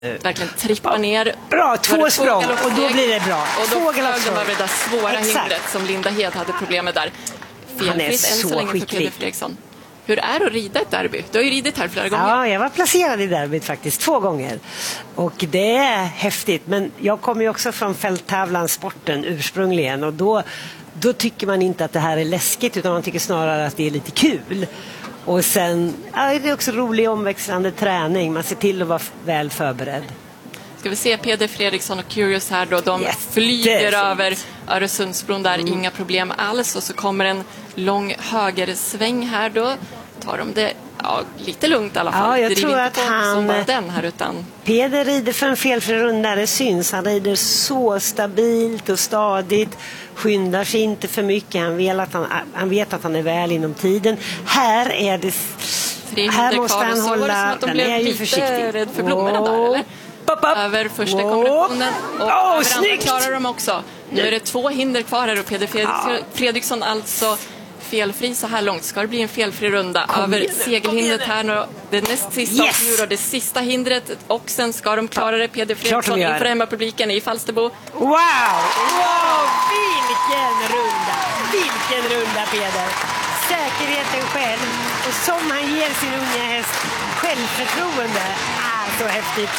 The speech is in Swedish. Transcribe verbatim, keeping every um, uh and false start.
verkligen trippa ner. Bra, två språng och då blir det bra. Och då flög de över det där svåra Exakt. hindret som Linda Hed hade problem med där. Felfritt än så länge för Peder Fredriksson. Hur är det att rida ett derby? Du har ju ridit här flera gånger. Ja, jag var placerad i derbyt faktiskt två gånger. Och det är häftigt. Men jag kommer ju också från fälttävlansporten ursprungligen. Och då, då tycker man inte att det här är läskigt utan man tycker snarare att det är lite kul. Och sen ja, det är också rolig omväxlande träning. Man ser till att vara väl förberedd. Ska vi se Peder Fredriksson och Curious här då. De yes, flyger över Öresundsbron där, mm. inga problem alls. Och så kommer en lång högersväng här då. Tar de det ja, lite lugnt i alla fall. Ja, jag tror att han... Som bara den här utan... Peder rider för en felfri runda, det syns. Han rider så stabilt och stadigt. Skyndar sig inte för mycket. Han vet att han, han, vet att han är väl inom tiden. Här är det... Här måste han och så hålla... Var det som att de den blev är ju lite försiktig. rädd för blommorna oh. där, eller? Pop, pop. Över första kombinationen och oh, över snyggt. andra klarar de också. Nu är det två hinder kvar här och Peder Fredriksson alltså felfri så här långt. Ska det bli en felfri runda kom över igen, segelhindret här nu. Det näst sista yes. nu då, det sista hindret och sen ska de klara det. Peder Fredriksson inför hemmapubliken i Falsterbo. Wow! Wow! Vilken runda! Vilken runda Peder! Säkerheten själv och som han ger sin unga häst självförtroende. Ah, så häftigt!